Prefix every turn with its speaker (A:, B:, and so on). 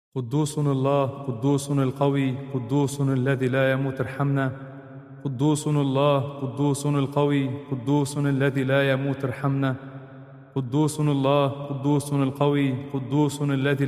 A: قدوس الله، قدوس القوي، قدوس الذي لا يموت، ارحمنا. قدوس الله، قدوس القوي، قدوس الذي لا يموت، ارحمنا. قدوس الله، قدوس القوي، قدوس الذي